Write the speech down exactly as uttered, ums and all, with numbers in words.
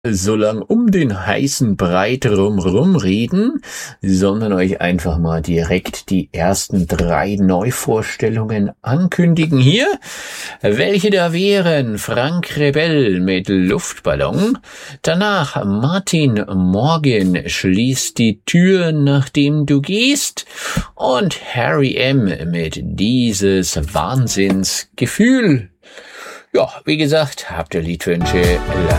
so lang um den heißen Brei drumrum reden, sondern euch einfach mal direkt die ersten drei Neuvorstellungen ankündigen hier. Welche da wären: Frank Rebell mit Luftballon, danach Martin Morgan schließt die Tür, nachdem du gehst, und Harry M. mit Dieses Wahnsinnsgefühl. Ja, wie gesagt, habt ihr Liedwünsche,